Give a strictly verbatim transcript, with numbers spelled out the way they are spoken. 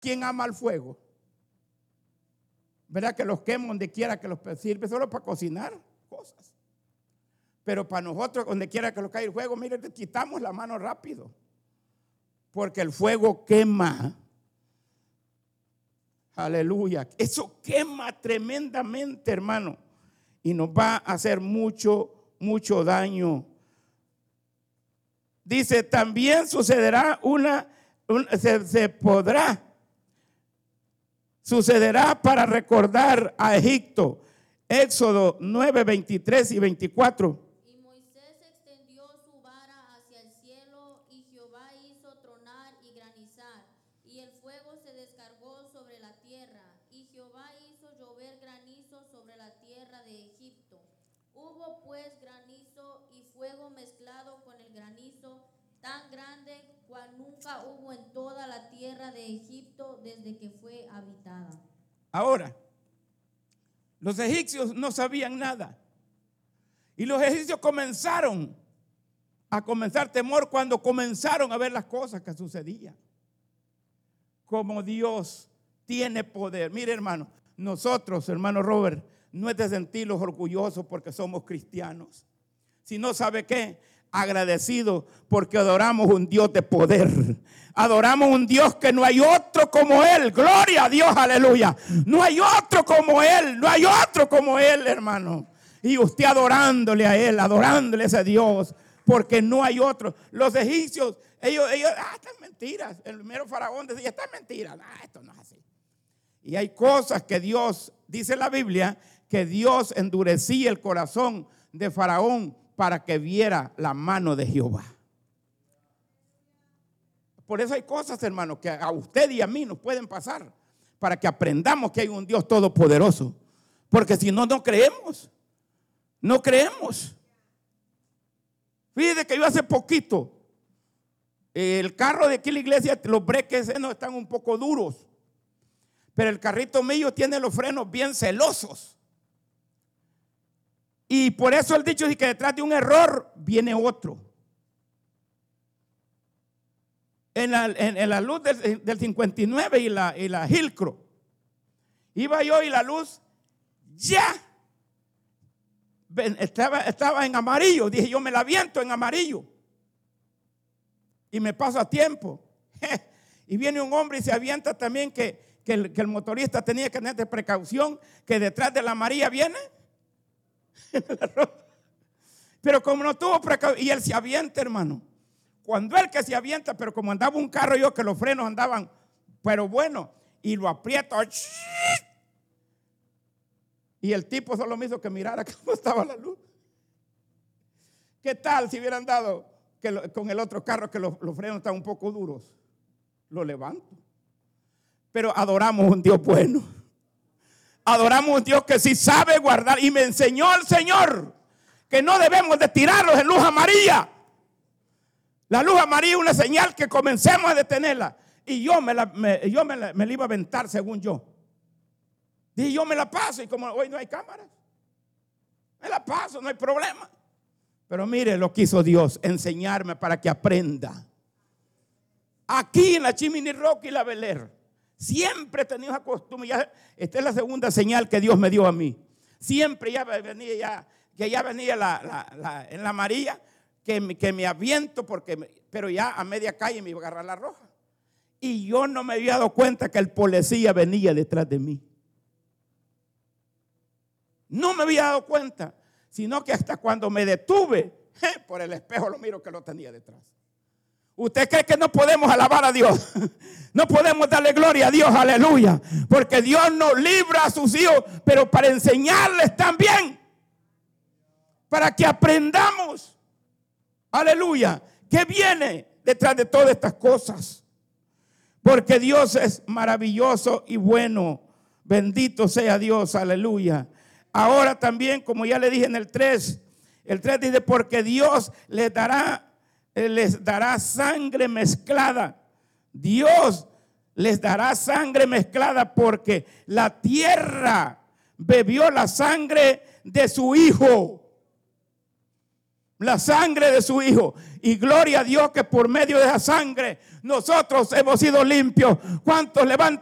¿Quién ama el fuego? ¿Verdad que los quema donde quiera que los sirve solo para cocinar cosas? Pero para nosotros, donde quiera que nos caiga el fuego, mire, le quitamos la mano rápido. Porque el fuego quema. Aleluya. Eso quema tremendamente, hermano. Y nos va a hacer mucho, mucho daño. Dice, también sucederá una, una se, se podrá, sucederá para recordar a Egipto. Éxodo nueve, veintitrés y veinticuatro. Y Moisés extendió su vara hacia el cielo y Jehová hizo tronar y granizar y el fuego se descargó sobre la tierra y Jehová hizo llover granizo sobre la tierra de Egipto. Hubo pues granizo y fuego mezclado con el granizo tan grande cual nunca hubo en toda la tierra de Egipto desde que fue habitada. Ahora, los egipcios no sabían nada. Y los egipcios comenzaron a comenzar temor cuando comenzaron a ver las cosas que sucedían. Como Dios tiene poder. Mire, hermano, nosotros, hermano Robert, no es de sentirlos orgullosos porque somos cristianos, sino, ¿sabe qué? Agradecidos porque adoramos un Dios de poder. Adoramos un Dios que no hay otro como Él. Gloria a Dios, aleluya. No hay otro como Él, no hay otro como Él, hermano. Y usted adorándole a Él, adorándole a ese Dios, porque no hay otro. Los egipcios, ellos, ellos, ah, estas mentiras. El primero faraón decía, estas mentiras. Ah, esto no es así. Y hay cosas que Dios, dice la Biblia, que Dios endurecía el corazón de Faraón para que viera la mano de Jehová. Por eso hay cosas, hermano, que a usted y a mí nos pueden pasar para que aprendamos que hay un Dios todopoderoso. Porque si no, no creemos. No creemos. Fíjate que yo hace poquito, el carro de aquí en la iglesia, los breques no están un poco duros. Pero el carrito mío tiene los frenos bien celosos. Y por eso el dicho es que detrás de un error viene otro. En la, en, en la luz del, del cincuenta y nueve y la, y la Hilcro, iba yo y la luz ya estaba, estaba en amarillo. Dije, yo me la aviento en amarillo y me paso a tiempo. Y viene un hombre y se avienta también que, que, el, que el motorista tenía que tener precaución, que detrás de la amarilla viene. Pero como no tuvo precaución, y él se avienta, hermano. Cuando él que se avienta, pero como andaba un carro yo que los frenos andaban, pero bueno, y lo aprieto. Y el tipo solo me hizo que mirara cómo estaba la luz. ¿Qué tal si hubieran dado que lo, con el otro carro que los, los frenos están un poco duros? Lo levanto. Pero adoramos un Dios bueno. Adoramos un Dios que sí sabe guardar. Y me enseñó el Señor que no debemos de tirarlos en luz amarilla. La luz amarilla es una señal que comencemos a detenerla. Y yo me la, me, yo me la, me la iba a aventar según yo. Dije, yo me la paso. Y como hoy no hay cámaras, me la paso, no hay problema. Pero mire lo que hizo Dios, enseñarme para que aprenda. Aquí en la Chimney Rock y la Bel Air, siempre he tenido esa costumbre. Ya, esta es la segunda señal que Dios me dio a mí. Siempre ya venía, ya, que ya venía la, la, la, en la amarilla, que me, que me aviento, porque me, pero ya a media calle me iba a agarrar la roja. Y yo no me había dado cuenta que el policía venía detrás de mí. No me había dado cuenta, sino que hasta cuando me detuve, eh, por el espejo lo miro que lo tenía detrás. ¿Usted cree que no podemos alabar a Dios? No podemos darle gloria a Dios, aleluya. Porque Dios nos libra a sus hijos, pero para enseñarles también. Para que aprendamos, aleluya, ¿qué viene detrás de todas estas cosas? Porque Dios es maravilloso y bueno. Bendito sea Dios, aleluya. Ahora también, como ya le dije en el tres, el tres dice, porque Dios les dará les dará sangre mezclada. Dios les dará sangre mezclada porque la tierra bebió la sangre de su hijo. La sangre de su hijo. Y gloria a Dios que por medio de esa sangre Nosotros hemos sido limpios. ¿Cuántos levantan